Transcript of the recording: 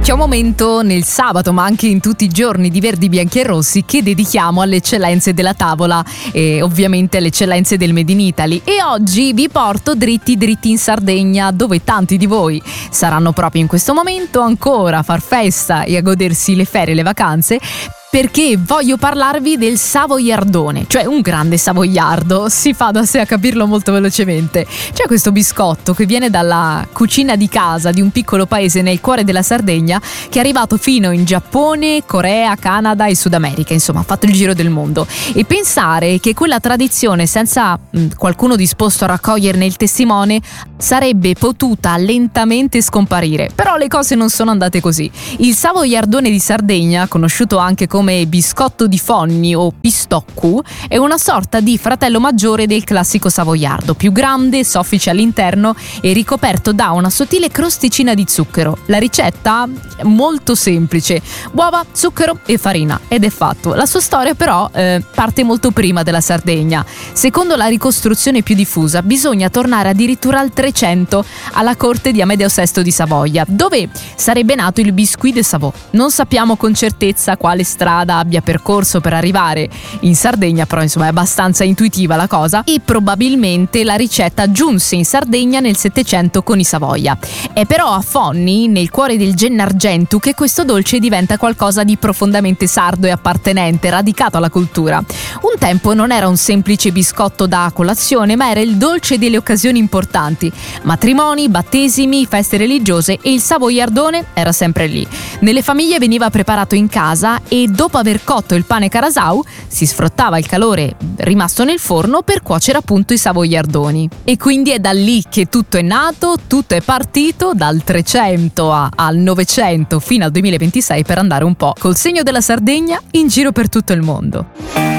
C'è un momento nel sabato, ma anche in tutti i giorni di Verdi, Bianchi e Rossi, che dedichiamo alle eccellenze della tavola e ovviamente alle eccellenze del Made in Italy. E oggi vi porto dritti in Sardegna, dove tanti di voi saranno proprio in questo momento ancora a far festa e a godersi le ferie e le vacanze, perché voglio parlarvi del savoiardone, cioè un grande savoiardo, si fa da sé a capirlo molto velocemente. C'è questo biscotto che viene dalla cucina di casa di un piccolo paese nel cuore della Sardegna, che è arrivato fino in Giappone, Corea, Canada e Sud America, insomma ha fatto il giro del mondo. E pensare che quella tradizione, senza qualcuno disposto a raccoglierne il testimone, sarebbe potuta lentamente scomparire. Però le cose non sono andate così. Il savoiardone di Sardegna, conosciuto anche come biscotto di Fonni o pistoccu, è una sorta di fratello maggiore del classico savoiardo, più grande, soffice all'interno e ricoperto da una sottile crosticina di zucchero. La ricetta è molto semplice: uova, zucchero e farina, ed è fatto. La sua storia però parte molto prima della Sardegna. Secondo la ricostruzione più diffusa, bisogna tornare addirittura al 300, alla corte di Amedeo VI di Savoia, dove sarebbe nato il biscuit de Savoie. Non sappiamo con certezza quale strada abbia percorso per arrivare in Sardegna, però insomma è abbastanza intuitiva la cosa, e probabilmente la ricetta giunse in Sardegna nel 700 con i Savoia. È però a Fonni, nel cuore del Gennargentu, che questo dolce diventa qualcosa di profondamente sardo e appartenente, radicato alla cultura. Un tempo non era un semplice biscotto da colazione, ma era il dolce delle occasioni importanti: matrimoni, battesimi, feste religiose, e il savoiardone era sempre lì. Nelle famiglie veniva preparato in casa e dopo aver cotto il pane carasau si sfruttava il calore rimasto nel forno per cuocere appunto i savoiardoni. E quindi è da lì che tutto è nato, tutto è partito, dal 300 al 900 fino al 2026, per andare un po' col segno della Sardegna in giro per tutto il mondo.